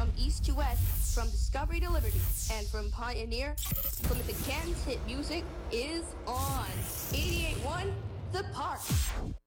from east to west, from discovery to liberty, and from pioneer, Plymouth Again's hit music is on. 88.1 The Park.